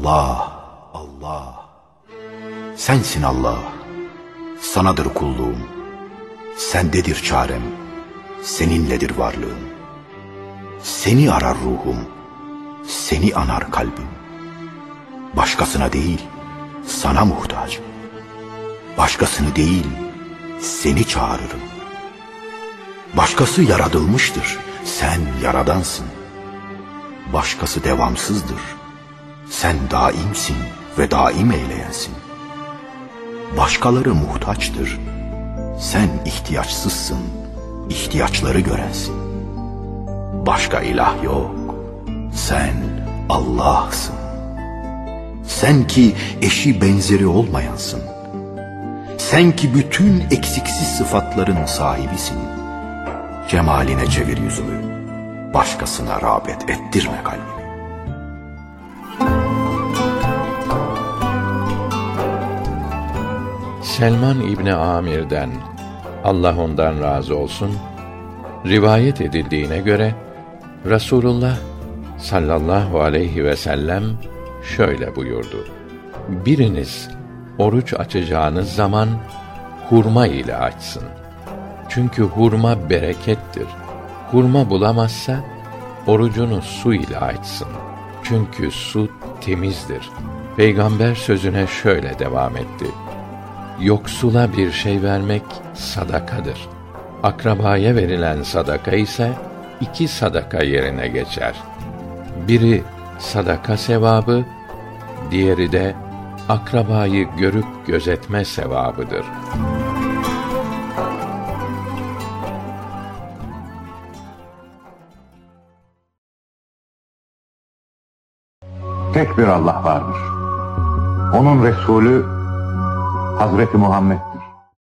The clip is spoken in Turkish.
Allah, Allah. Sensin Allah. Sanadır kulluğum. Sendedir çarem. Seninledir varlığım. Seni arar ruhum. Seni anar kalbim. Başkasına değil, sana muhtacım. Başkasını değil, seni çağırırım. Başkası yaratılmıştır, sen yaradansın. Başkası devamsızdır, sen daimsin ve daim eyleyensin. Başkaları muhtaçtır, sen ihtiyaçsızsın, ihtiyaçları görensin. Başka ilah yok, sen Allah'sın. Sen ki eşi benzeri olmayansın. Sen ki bütün eksiksiz sıfatların sahibisin. Cemaline çevir yüzümü, başkasına rağbet ettirme kalbimi. Selman İbni Amir'den, Allah ondan razı olsun, rivayet edildiğine göre Resulullah sallallahu aleyhi ve sellem şöyle buyurdu: biriniz oruç açacağınız zaman hurma ile açsın. Çünkü hurma berekettir. Hurma bulamazsa orucunu su ile açsın. Çünkü su temizdir. Peygamber sözüne şöyle devam etti: yoksula bir şey vermek sadakadır. Akrabaya verilen sadaka ise 2 sadaka yerine geçer. Biri sadaka sevabı, diğeri de akrabayı görüp gözetme sevabıdır. Tek bir Allah vardır. Onun Resulü Hazreti Muhammed'dir.